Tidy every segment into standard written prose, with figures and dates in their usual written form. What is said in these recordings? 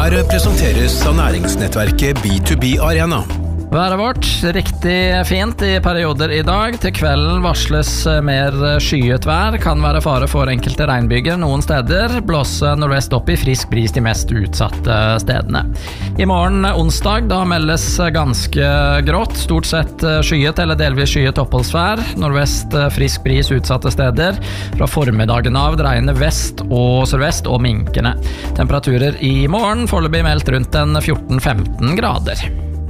Her presenteres av næringsnettverket B2B Arena. Været vårt riktig fint i perioder i dag. Til kvelden varsles mer skyet vær. Kan være fare for enkelte regnbyger noen steder. Blåse nordvest opp i frisk bris de mest utsatte stedene. I morgen onsdag da meldes ganske grått. Stort sett skyet eller delvis skyet oppholdsvær. Nordvest frisk bris utsatte steder. Fra formiddagen av dreiende vest og sørvest og minkende. Temperaturer i morgen foreløpig meldt rundt en 14-15 grader.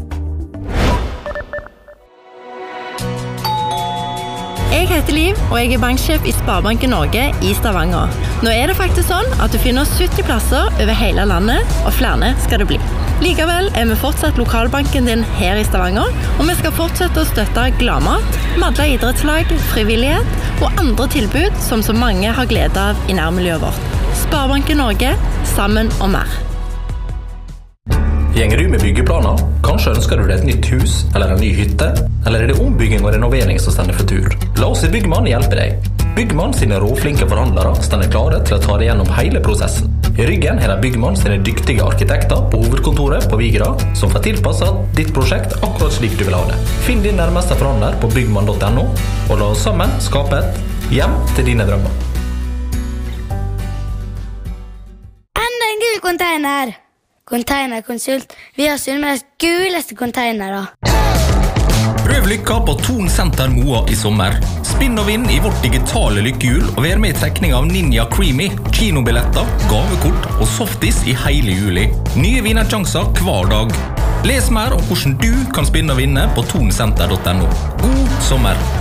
Jeg heter Liv, og jeg banksjef i Sparebanken Norge i Stavanger. Nå det faktisk sånn at du finner 70 plasser over hele landet, og flere skal det bli. Likevel vi fortsatt lokalbanken din her i Stavanger, og vi skal fortsette å støtte gladmat, madla idrettslag, frivillighet og andre tilbud som så mange har glede av i nærmiljøet vårt. Sparebanken Norge, sammen og mer. Gjenger du med byggeplaner? Kanskje ønsker du deg et nytt hus eller en ny hytte? Eller det ombygging og renovering som stender for tur? La oss i Byggmann hjelpe deg. Byggmann sine råflinke forhandlere stender klare til å ta deg gjennom hele prosessen. I ryggen har Byggmann sine dyktige arkitekter på hovedkontoret på Vigra som får tilpasset ditt prosjekt akkurat slik du vil ha det. Finn din nærmeste forhandler på byggmann.no og la oss sammen skape et hjem til dine drømmer. Enda en gul container! Containerkonsult. Vi har Sunnmøres guleste containere. Prøv lykka på Thon Senter Moa i sommer. Spinn og vinn i vårt digitale lykkehjul og vær med i trekning av Ninja Creamy, kinobilletter, gavekort og softis i hele juli. Nye vinnersjanser hver dag. Les mer om hvordan du kan spinne og vinne på thonsenter.no. God sommer!